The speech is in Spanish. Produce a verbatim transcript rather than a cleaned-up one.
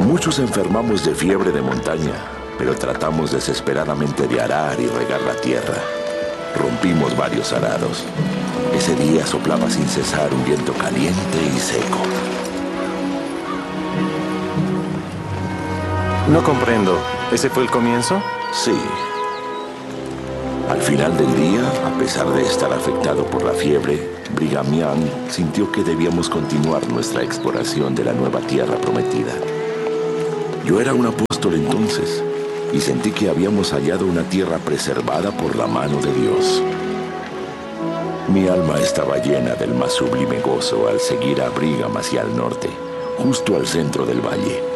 Muchos enfermamos de fiebre de montaña, pero tratamos desesperadamente de arar y regar la tierra. Rompimos varios arados. Ese día soplaba sin cesar un viento caliente y seco. No comprendo. ¿Ese fue el comienzo? Sí. Al final del día, a pesar de estar afectado por la fiebre, Brigham Young sintió que debíamos continuar nuestra exploración de la nueva tierra prometida. Yo era un apóstol entonces, y sentí que habíamos hallado una tierra preservada por la mano de Dios. Mi alma estaba llena del más sublime gozo al seguir a Brigham hacia el norte, justo al centro del valle.